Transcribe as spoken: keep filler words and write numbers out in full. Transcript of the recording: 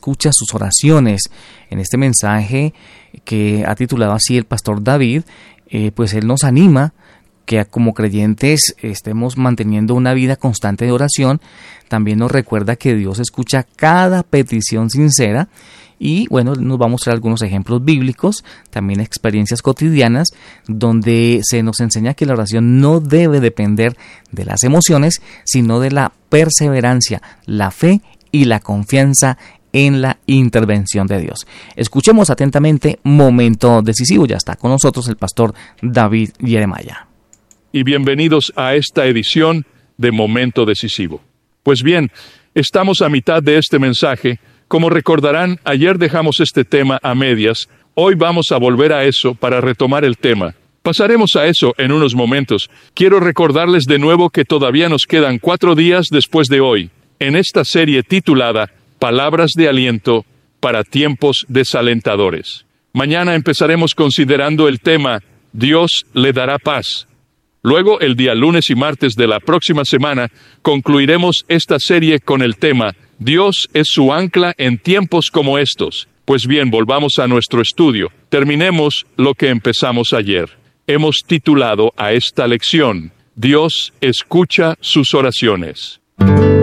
escucha sus oraciones. En este mensaje que ha titulado así el pastor David, eh, pues él nos anima que como creyentes estemos manteniendo una vida constante de oración. También nos recuerda que Dios escucha cada petición sincera y bueno, nos va a mostrar algunos ejemplos bíblicos, también experiencias cotidianas, donde se nos enseña que la oración no debe depender de las emociones, sino de la perseverancia, la fe y la confianza en la intervención de Dios. Escuchemos atentamente Momento Decisivo. Ya está con nosotros el pastor David Jeremiah. Y bienvenidos a esta edición de Momento Decisivo. Pues bien, estamos a mitad de este mensaje. Como recordarán, ayer dejamos este tema a medias. Hoy vamos a volver a eso para retomar el tema. Pasaremos a eso en unos momentos. Quiero recordarles de nuevo que todavía nos quedan cuatro días después de hoy, en esta serie titulada Palabras de Aliento para Tiempos Desalentadores. Mañana empezaremos considerando el tema Dios le dará paz. Luego, el día lunes y martes de la próxima semana, concluiremos esta serie con el tema Dios es su ancla en tiempos como estos. Pues bien, volvamos a nuestro estudio. Terminemos lo que empezamos ayer. Hemos titulado a esta lección, Dios escucha sus oraciones.